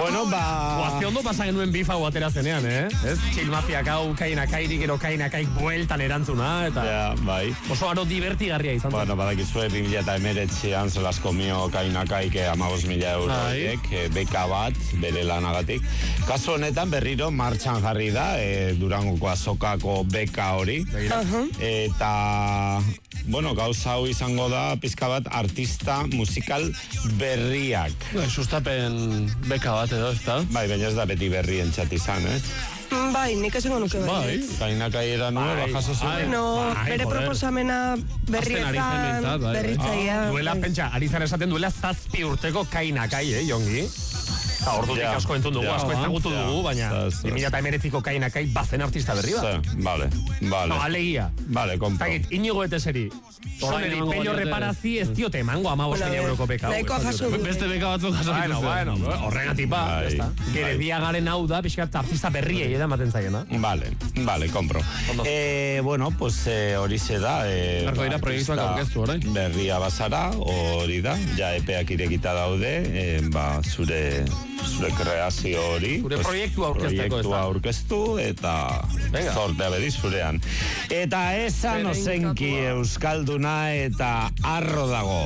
Bueno, Guazte ondo pasa genuen bifa guatera zenean, ez? Txilmafiak hau, kainakairik, gero kainakaik bueltan erantzuna, eta... Ja, bai. Oso aro divertigarria izan zen. Bueno, badakizue 2019an zelasko mio kainakaik 15.000 euro horiek, beka bat, bere lanagatik. Kasu honetan berriro martxan jarri da, Durangoko azokako beka hori. Eta... Bueno, gauza hau izango da, pizka bat, artista musikal berriak. Sustapen beka bat edo, ez da? Bai, baina ez da beti berrientzat izan, Bai, nik esango nuke bai. Kainakai era nueva, jaso zuen. No, bere proposamena berritzaia. Duela, pentsa, ari zan esaten duela 7 urteko kainakai, Jongi? Eta ordutik asko entzun dugu, asko ezagutu dugu, baina 2019ko kainakai bazen artista berri bat. Vale. Alegia. Vale, kompro. Takit, inigo eteseri. Soneri, peño reparazi ez diote emango 15.000 euroko beka. Nahiko jaso du. Beste beka batzuk jaso ditu. Bueno, horregatik ba. Gere diagaren hau da, pixkat artista berriei ematen zaiena. Vale, kompro. Bueno, pues horixe da. Garko dira proiektuak aurkeztu, orain? Berria bazara, hori da. Ja epeak irekita daude, zure kreazio hori. Zure proiektua aurkezteko, ez da? Aurkeztu, eta zortea bediz zurean. Eta esan ozenki euskalduna eta arro dago.